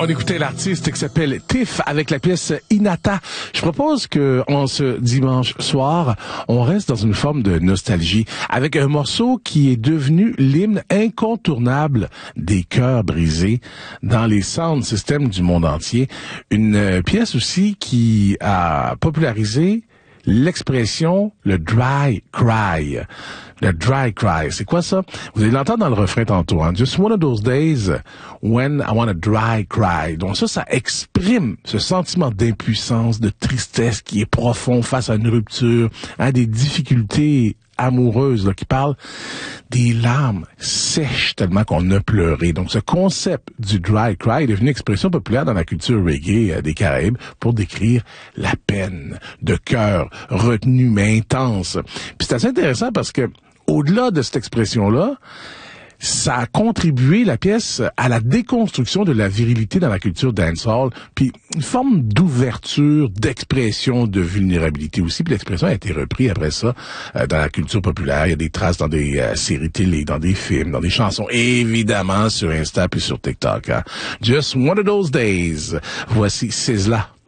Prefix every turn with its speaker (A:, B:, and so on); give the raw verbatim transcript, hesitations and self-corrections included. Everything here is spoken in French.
A: On écoutait l'artiste qui s'appelle Tiff avec la pièce Inata. Je propose que, en ce dimanche soir, on reste dans une forme de nostalgie avec un morceau qui est devenu l'hymne incontournable des cœurs brisés dans les sound systems du monde entier. Une pièce aussi qui a popularisé l'expression le dry cry. Le dry cry, c'est quoi ça? Vous allez l'entendre dans le refrain tantôt. Hein? Just one of those days when I want a dry cry. Donc ça, ça exprime ce sentiment d'impuissance, de tristesse qui est profond face à une rupture, à des difficultés amoureuses là, qui parlent des larmes sèches tellement qu'on a pleuré. Donc ce concept du dry cry est devenu une expression populaire dans la culture reggae euh, des Caraïbes pour décrire la peine de cœur retenue mais intense. Puis c'est assez intéressant parce que au-delà de cette expression-là, ça a contribué, la pièce, à la déconstruction de la virilité dans la culture dancehall, puis une forme d'ouverture, d'expression, de vulnérabilité aussi. Puis l'expression a été reprise après ça euh, dans la culture populaire. Il y a des traces dans des euh, séries télé, dans des films, dans des chansons, évidemment sur Insta puis sur TikTok. Hein. Just one of those days. Voici Sizzla.